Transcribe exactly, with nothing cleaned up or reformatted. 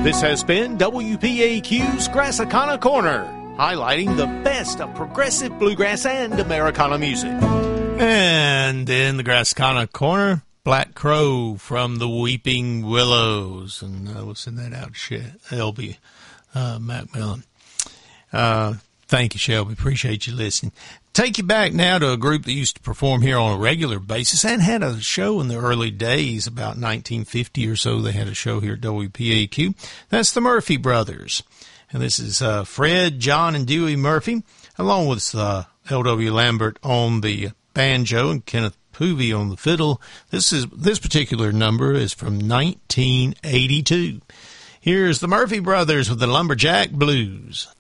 This has been W P A Q's Grassicana Corner, highlighting the best of progressive bluegrass and Americana music. And in the Grassicana Corner, Black Crow from the Weeping Willows. And uh, we'll send that out to Shelby uh, Macmillan. Uh, thank you, Shelby. Appreciate you listening. Take you back now to a group that used to perform here on a regular basis and had a show in the early days, about nineteen fifty or so. They had a show here at W P A Q. That's the Murphy Brothers. And this is uh, Fred, John, and Dewey Murphy, along with uh, L W Lambert on the banjo and Kenneth Povey on the fiddle. This is this particular number is from nineteen eighty-two. Here's the Murphy Brothers with the Lumberjack Blues.